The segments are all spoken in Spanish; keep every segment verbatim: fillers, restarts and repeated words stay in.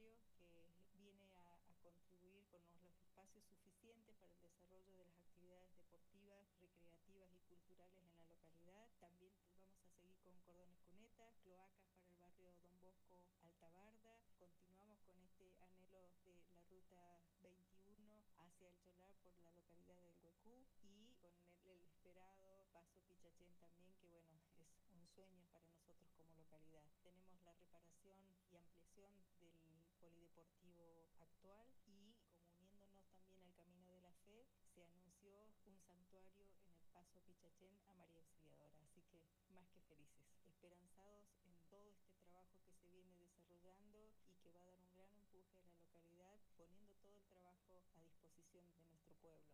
santuario que viene a, a contribuir con los, los espacios suficientes para el desarrollo de las actividades deportivas, recreativas y culturales en la localidad. También vamos a seguir con cordones cunetas, cloacas para el barrio Don Bosco Altabarda. Continuamos con este anhelo de la ruta veintiuno hacia el Cholar por la localidad del Huecú y con el, el esperado Paso Pichachén también, que bueno, es un sueño para nosotros como localidad. Tenemos la reparación y ampliación del polideportivo actual y, como uniéndonos también al Camino de la Fe, se anunció un santuario en el Paso Pichachén a María Auxiliadora, así que más que felices, esperanzados en todo este trabajo que se viene desarrollando y que va a dar un gran empuje a la localidad, poniendo todo el trabajo a disposición de nuestro pueblo.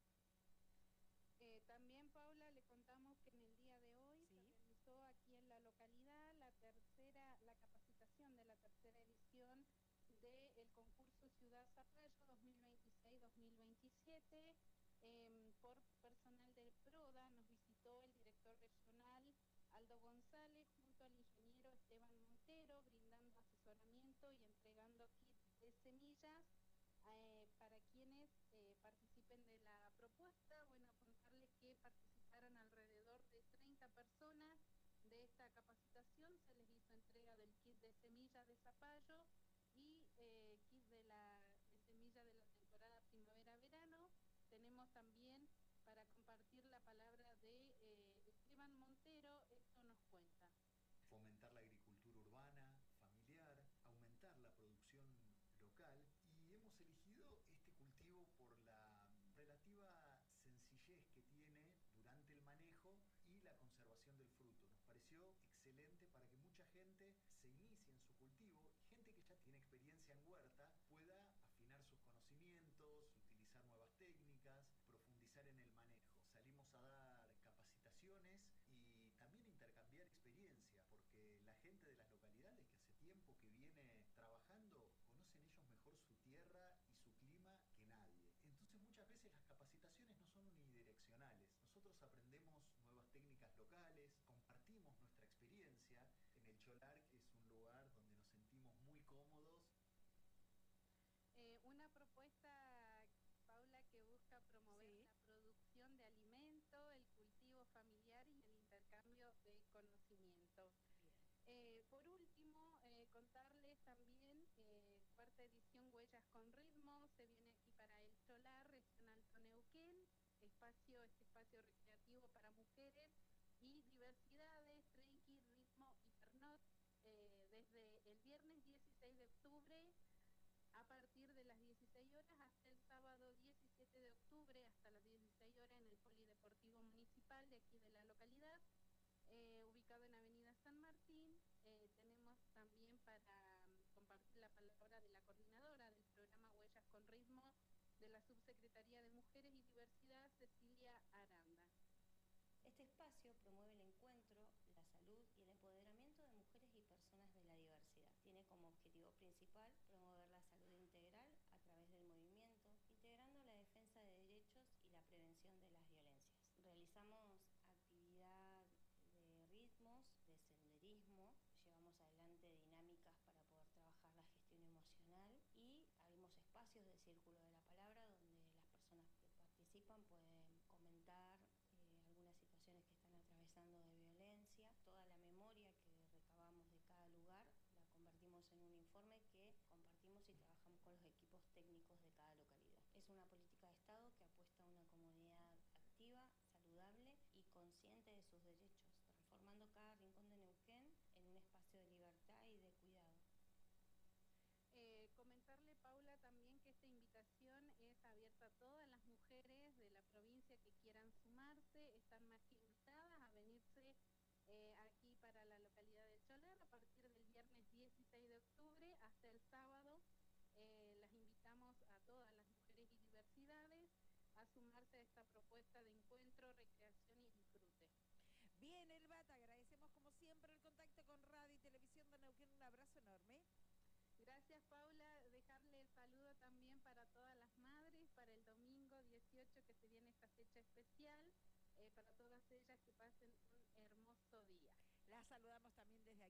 Eh, también, Paula, le contamos que en el día de hoy ¿Sí? se realizó aquí en la localidad la tercera, la capacitación de la tercera edición del concurso Ciudad Zapallo dos mil veintiséis dos mil veintisiete. Eh, por personal del PRODA nos visitó el director regional Aldo González junto al ingeniero Esteban Montero, brindando asesoramiento y entregando kits de semillas Eh, para quienes eh, participen de la propuesta. Bueno, contarles que participaron alrededor de treinta personas de esta capacitación. Se les hizo entrega del kit de semillas de zapallo y eh, kit de la de semilla de la temporada primavera-verano. Tenemos también para compartir la palabra de eh, Esteban Montero. Esto nos cuenta. Fomentar la agricultura urbana, familiar, aumentar la producción local, y hemos elegido este cultivo por la relativa sencillez que tiene durante el manejo y la conservación del fruto. Nos pareció excelente para que mucha gente se inicie en su cultivo y gente que ya tiene experiencia en huerta pueda afinar sus conocimientos, utilizar nuevas técnicas, profundizar en el manejo. Salimos a dar capacitaciones y también a intercambiar experiencia, porque la gente de las localidades que hace tiempo que viene trabajando conocen ellos mejor su tierra y su clima que nadie. Entonces muchas veces las capacitaciones no son unidireccionales. Nosotros aprendemos nuevas técnicas locales, compartimos nuestra experiencia en el Cholar, que es un lugar donde nos sentimos muy cómodos. Eh, una propuesta, Paula, que busca promover Sí. la producción de alimento, el cultivo familiar y el intercambio de conocimientos. Bien. Eh, por último, eh, contarles también, eh, cuarta edición Huellas con Ritmo, se viene aquí para el Cholar, región Alto Neuquén, espacio, este espacio recreativo para mujeres y diversidades, trekking, ritmo y pernot, eh, desde el viernes dieciséis de octubre a partir de las dieciséis horas hasta el sábado diecisiete de octubre hasta las dieciséis horas en el Polideportivo Municipal de aquí de la localidad, eh, ubicado en Avenida San Martín. Eh, tenemos también para um, compartir la palabra de la coordinadora del programa Huellas con Ritmo de la Subsecretaría de Mujeres y Diversidad, Cecilia Aranda. Este espacio promueve el encuentro, la salud y el empoderamiento de mujeres y personas de la diversidad. Tiene como objetivo principal promover la salud integral a través del movimiento, integrando la defensa de derechos y la prevención de las violencias. Realizamos actividad de ritmos, de senderismo, llevamos adelante dinámicas para poder trabajar la gestión emocional y abrimos espacios de círculo de la palabra donde las personas que participan pueden comentar eh, algunas situaciones que están atravesando de violencia. Toda la memoria que recabamos de cada lugar la convertimos en un informe que compartimos y trabajamos con los equipos técnicos de cada localidad. Es una política de Estado que apuesta a una comunidad activa, saludable y consciente de sus derechos, transformando cada rincón de Neuquén en un espacio de libertad y de cuidado. Eh, comentarle, Paula, también que esta invitación es abierta a todas las mujeres de la provincia que quieran sumarse. Están más que invitadas a venirse eh, aquí para la localidad de Cholar a partir del viernes dieciséis de octubre hasta el sábado. Eh, las invitamos a todas las mujeres y diversidades a sumarse a esta propuesta de encuentro, recreación y disfrute. Bien, Elba, te agradecemos como siempre el contacto con Radio y Televisión de Neuquén. Un abrazo enorme. Gracias, Paula. Dejarle el saludo también para todas las madres, para el domingo dieciocho que se viene esta fecha especial, eh, para todas ellas que pasen un hermoso día. Las saludamos también.